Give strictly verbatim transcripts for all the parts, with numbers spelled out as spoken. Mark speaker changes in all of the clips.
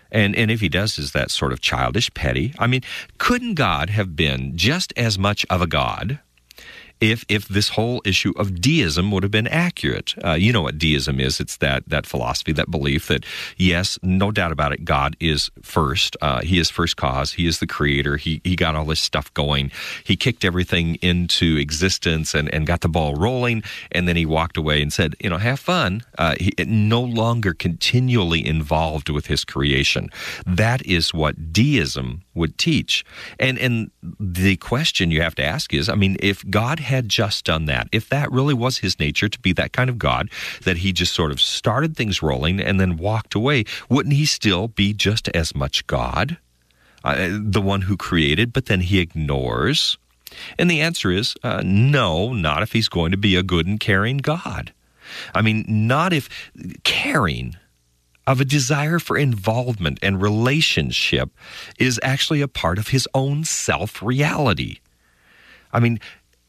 Speaker 1: And and if he does, is that sort of childish, petty? I mean, couldn't God have been just as much of a God if if this whole issue of deism would have been accurate? Uh, you know what deism is. It's that that philosophy, that belief that, yes, no doubt about it, God is first. Uh, he is first cause. He is the creator. He he got all this stuff going. He kicked everything into existence and, and got the ball rolling, and then he walked away and said, you know, have fun. Uh, he no longer continually involved with his creation. That is what deism would teach. And and the question you have to ask is, I mean, if God had just done that, if that really was his nature to be that kind of God, that he just sort of started things rolling and then walked away, wouldn't he still be just as much God, uh, the one who created, but then he ignores? And the answer is uh, no, not if he's going to be a good and caring God. I mean, not if caring of a desire for involvement and relationship is actually a part of his own self-reality. I mean,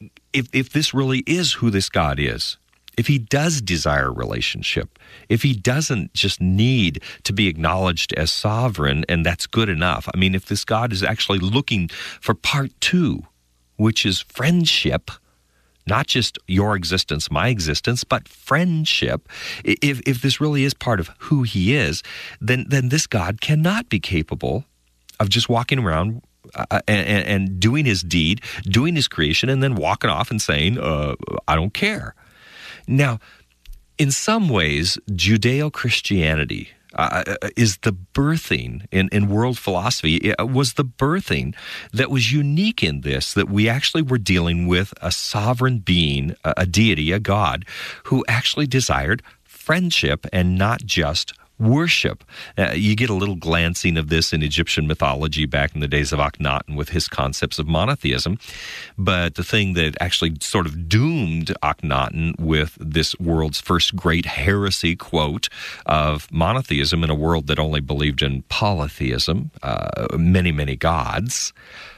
Speaker 1: if if this really is who this God is, if he does desire relationship, if he doesn't just need to be acknowledged as sovereign and that's good enough, I mean, if this God is actually looking for part two, which is friendship, not just your existence, my existence, but friendship, if if this really is part of who he is, then then this God cannot be capable of just walking around uh, and, and doing his deed, doing his creation, and then walking off and saying, uh, I don't care. Now, in some ways, Judeo-Christianity Uh, is the birthing in, in world philosophy, it was the birthing that was unique in this, that we actually were dealing with a sovereign being, a, a deity, a God, who actually desired friendship and not just worship. Uh, you get a little glancing of this in Egyptian mythology back in the days of Akhenaten with his concepts of monotheism. But the thing that actually sort of doomed Akhenaten with this world's first great heresy, quote, of monotheism in a world that only believed in polytheism, uh, many, many gods,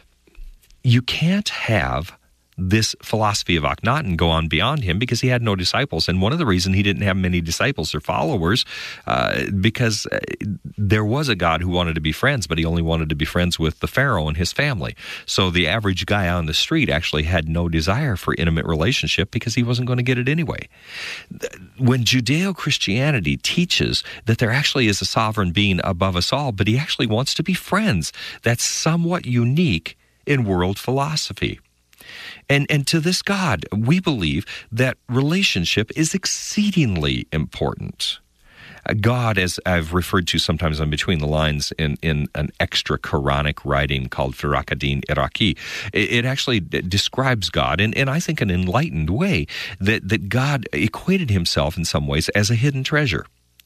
Speaker 1: you can't have this philosophy of Akhenaten go on beyond him because he had no disciples. And one of the reasons he didn't have many disciples or followers, uh, because uh, there was a God who wanted to be friends, but he only wanted to be friends with the Pharaoh and his family. So the average guy on the street actually had no desire for intimate relationship because he wasn't going to get it anyway. When Judeo-Christianity teaches that there actually is a sovereign being above us all, but he actually wants to be friends, that's somewhat unique in world philosophy. And and to this God, we believe that relationship is exceedingly important. God, as I've referred to sometimes on Between the Lines in, in an extra Quranic writing called Firaqaddin Iraqi, it, it actually d- describes God, in, in I think an enlightened way, that, that God equated himself in some ways as a hidden treasure.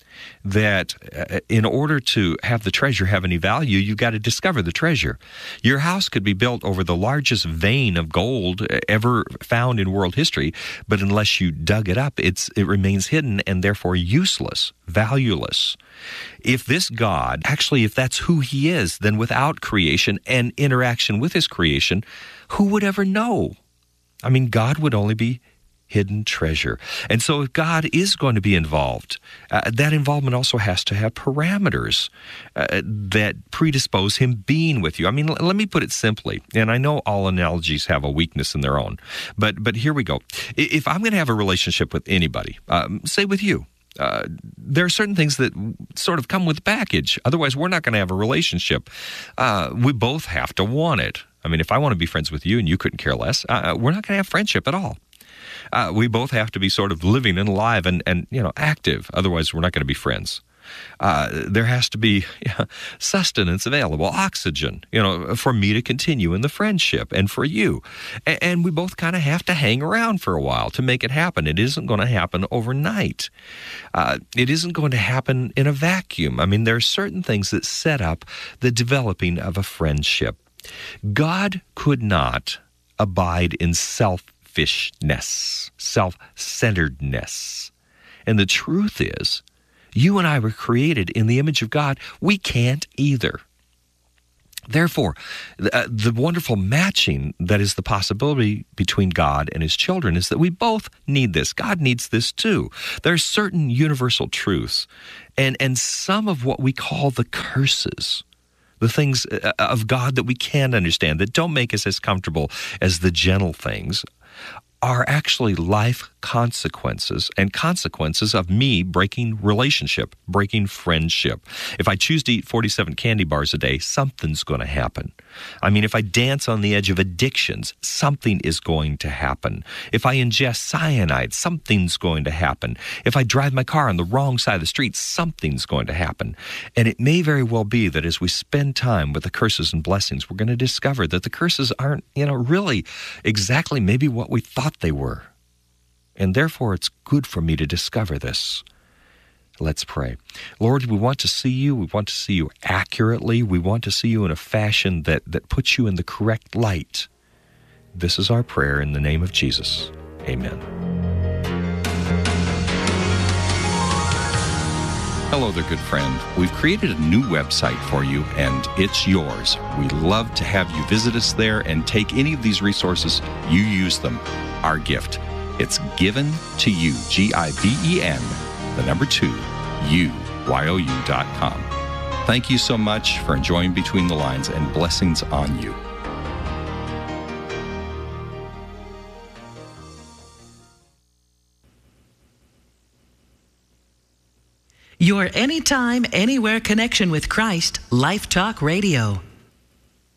Speaker 1: That uh, in order to have the treasure have any value, you've got to discover the treasure. Your house could be built over the largest vein of gold ever found in world history, but unless you dug it up, it's it remains hidden and therefore useless, valueless. If this God, actually, if that's who he is, then without creation and interaction with his creation, who would ever know? I mean, God would only be hidden treasure. And so if God is going to be involved, uh, that involvement also has to have parameters uh, that predispose him being with you. I mean, l- let me put it simply, and I know all analogies have a weakness in their own, but but here we go. If I'm going to have a relationship with anybody, um, say with you, Uh, there are certain things that sort of come with the package. Otherwise, we're not going to have a relationship. Uh, we both have to want it. I mean, if I want to be friends with you and you couldn't care less, uh, we're not going to have friendship at all. Uh, we both have to be sort of living and alive and, and you know, active. Otherwise, we're not going to be friends. Uh, there has to be you know, sustenance available, oxygen, you know, for me to continue in the friendship and for you. And, and we both kind of have to hang around for a while to make it happen. It isn't going to happen overnight. Uh, it isn't going to happen in a vacuum. I mean, there are certain things that set up the developing of a friendship. God could not abide in selfishness, self-centeredness. And the truth is, you and I were created in the image of God. We can't either. Therefore, the, uh, the wonderful matching that is the possibility between God and his children is that we both need this. God needs this too. There are certain universal truths, and, and some of what we call the curses, the things of God that we can't understand, that don't make us as comfortable as the gentle things, are actually life consequences and consequences of me breaking relationship, breaking friendship. If I choose to eat forty-seven candy bars a day, something's going to happen. I mean, if I dance on the edge of addictions, something is going to happen. If I ingest cyanide, something's going to happen. If I drive my car on the wrong side of the street, something's going to happen. And it may very well be that as we spend time with the curses and blessings, we're going to discover that the curses aren't, you know, really exactly maybe what we thought they were. And therefore, it's good for me to discover this. Let's pray. Lord, we want to see you. We want to see you accurately. We want to see you in a fashion that, that puts you in the correct light. This is our prayer in the name of Jesus. Amen.
Speaker 2: Hello there, good friend. We've created a new website for you, and it's yours. We love to have you visit us there and take any of these resources. You use them. Our gift. It's given to you, G I V E N, the number two, U Y O U dot com. Thank you so much for enjoying Between the Lines, and blessings on you.
Speaker 3: Your anytime, anywhere connection with Christ, Life Talk Radio.